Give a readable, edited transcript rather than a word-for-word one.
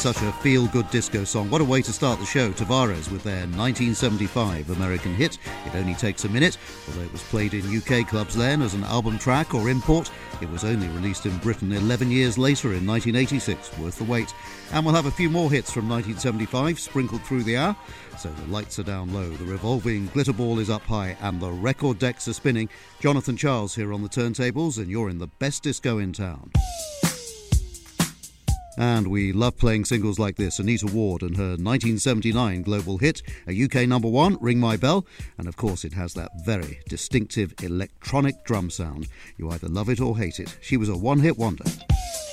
such a feel-good disco song. What a way to start the show. Tavares with their 1975 American hit, It Only Takes a Minute. Although it was played in UK clubs then as an album track or import, it was only released in Britain 11 years later in 1986. Worth the wait. And we'll have a few more hits from 1975 sprinkled through the hour. So the lights are down low, the revolving glitter ball is up high, and the record decks are spinning. Jonathan Charles here on the turntables, and you're in the best disco in town. And we love playing singles like this. Anita Ward and her 1979 global hit, a UK number one, Ring My Bell. And of course it has that very distinctive electronic drum sound. You either love it or hate it. She was a one-hit wonder.